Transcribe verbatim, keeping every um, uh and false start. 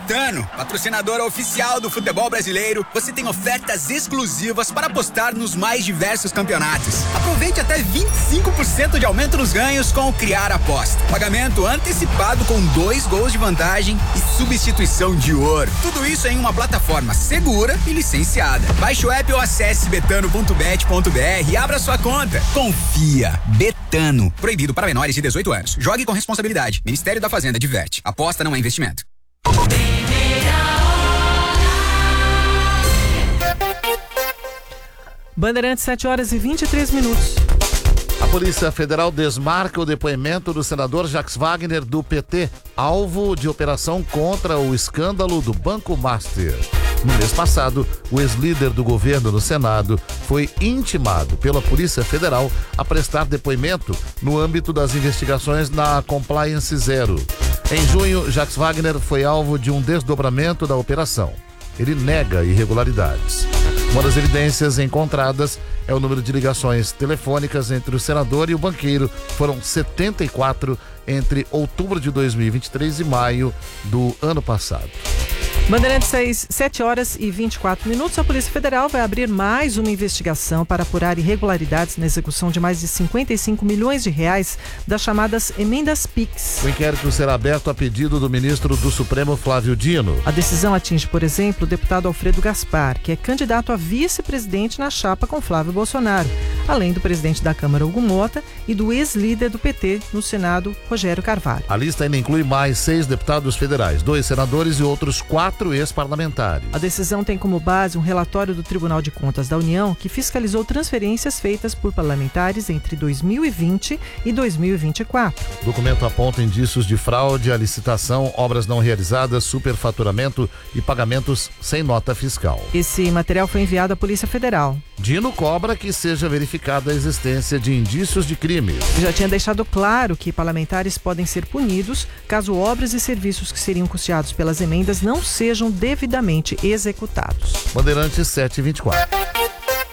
Betano, patrocinadora oficial do futebol brasileiro, você tem ofertas exclusivas para apostar nos mais diversos campeonatos. Aproveite até vinte e cinco por cento de aumento nos ganhos com o Criar Aposta. Pagamento antecipado com dois gols de vantagem e substituição de ouro. Tudo isso em uma plataforma segura e licenciada. Baixe o app ou acesse betano ponto bet ponto br e abra sua conta. Confia. Betano. Proibido para menores de dezoito anos. Jogue com responsabilidade. Ministério da Fazenda diverte. Aposta não é investimento. Bandeirantes, sete horas e vinte e três minutos. A Polícia Federal desmarca o depoimento do senador Jacques Wagner do P T, alvo de operação contra o escândalo do Banco Master. No mês passado, o ex-líder do governo no Senado foi intimado pela Polícia Federal a prestar depoimento no âmbito das investigações na Compliance Zero. Em junho, Jacques Wagner foi alvo de um desdobramento da operação. Ele nega irregularidades. Uma das evidências encontradas é o número de ligações telefônicas entre o senador e o banqueiro. Foram setenta e quatro entre outubro de dois mil e vinte e três e maio do ano passado. Bandeirantes, seis, sete horas e vinte e quatro minutos. A Polícia Federal vai abrir mais uma investigação para apurar irregularidades na execução de mais de cinquenta e cinco milhões de reais das chamadas emendas Pix. O inquérito será aberto a pedido do ministro do Supremo, Flávio Dino. A decisão atinge, por exemplo, o deputado Alfredo Gaspar, que é candidato a vice-presidente na chapa com Flávio Bolsonaro, além do presidente da Câmara, Hugo Mota, e do ex-líder do P T no Senado, Rogério Carvalho. A lista ainda inclui mais seis deputados federais, dois senadores e outros quatro ex-parlamentares. A decisão tem como base um relatório do Tribunal de Contas da União que fiscalizou transferências feitas por parlamentares entre dois mil e vinte e dois mil e vinte e quatro. O documento aponta indícios de fraude à licitação, obras não realizadas, superfaturamento e pagamentos sem nota fiscal. Esse material foi enviado à Polícia Federal. Dino cobra que seja verificada a existência de indícios de crimes. Já tinha deixado claro que parlamentares podem ser punidos caso obras e serviços que seriam custeados pelas emendas não sejam devidamente executados. Bandeirantes, sete e vinte e quatro.